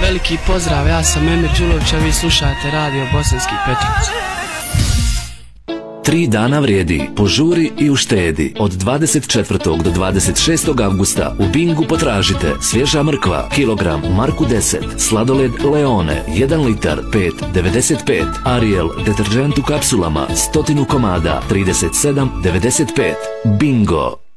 veliki pozdrav, ja sam Emir Đulović, a vi slušate Radio Bosanski Petrovac. 3 dana vrijedi, požuri i uštedi. Od 24. do 26. avgusta u Bingu potražite svježa mrkva, kilogram u marku 10, sladoled Leone, 1 litar, 5,95, Ariel, deterđent u kapsulama, 100 komada, 37,95. Bingo!